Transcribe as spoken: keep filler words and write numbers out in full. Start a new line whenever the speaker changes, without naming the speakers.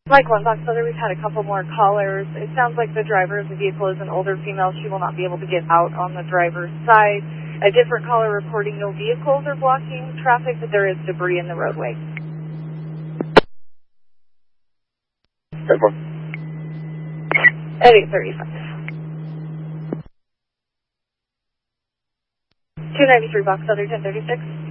Mike one, Box Other, we've had a couple more callers. It sounds like the driver of the vehicle is an older female. She will not be able to get out on the driver's side. A different caller reporting no vehicles are blocking traffic, but there is debris in the roadway.
ten four.
At eight thirty-five. two ninety-three Box Other, ten thirty-six.